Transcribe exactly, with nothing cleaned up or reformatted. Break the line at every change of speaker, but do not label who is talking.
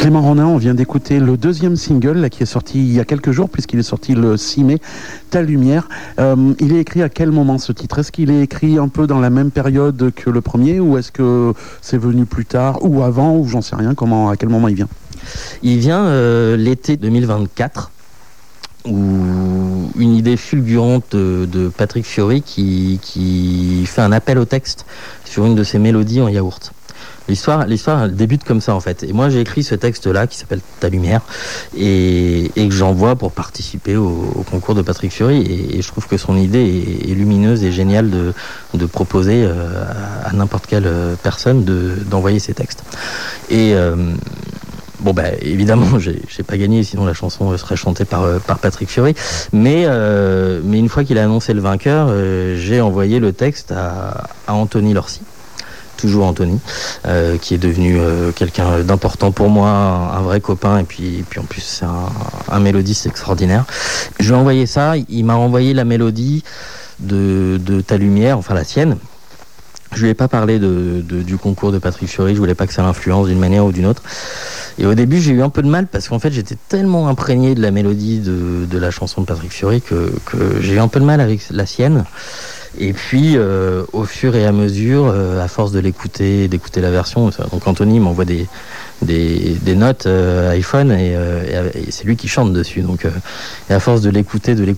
Clément Ronin, on vient d'écouter le deuxième single là, qui est sorti il y a quelques jours, puisqu'il est sorti le six mai, Ta Lumière. Euh, il est écrit à quel moment ce titre? Est-ce qu'il est écrit un peu dans la même période que le premier, ou est-ce que c'est venu plus tard, ou avant, ou j'en sais rien, comment, à quel moment il vient?
Il vient euh, l'été deux mille vingt-quatre, où une idée fulgurante de, de Patrick Fiori qui, qui fait un appel au texte sur une de ses mélodies en yaourt. L'histoire, l'histoire débute comme ça en fait. Et moi j'ai écrit ce texte-là qui s'appelle Ta Lumière et, et que j'envoie pour participer au, au concours de Patrick Fiori. Et, et je trouve que son idée est, est lumineuse et géniale de, de proposer euh, à, à n'importe quelle personne de, d'envoyer ses textes. Et euh, bon bah évidemment j'ai, j'ai pas gagné, sinon la chanson serait chantée par, par Patrick Fiori. Mais, euh, mais une fois qu'il a annoncé le vainqueur, euh, j'ai envoyé le texte à, à Anthony Lorcy. Toujours Anthony, euh, qui est devenu euh, quelqu'un d'important pour moi, un, un vrai copain, et puis, et puis en plus c'est un, un mélodiste extraordinaire. Je lui ai envoyé ça, il m'a envoyé la mélodie de, de Ta Lumière, enfin la sienne. Je lui ai pas parlé de, de, du concours de Patrick Fiori, je voulais pas que ça l'influence d'une manière ou d'une autre. Et au début j'ai eu un peu de mal parce qu'en fait j'étais tellement imprégné de la mélodie de, de la chanson de Patrick Fiori que, que j'ai eu un peu de mal avec la sienne. Et puis, euh, au fur et à mesure, euh, à force de l'écouter, d'écouter la version, donc Anthony m'envoie des, des, des notes euh, iPhone et, euh, et c'est lui qui chante dessus. Donc, euh, et à force de l'écouter, de l'écouter,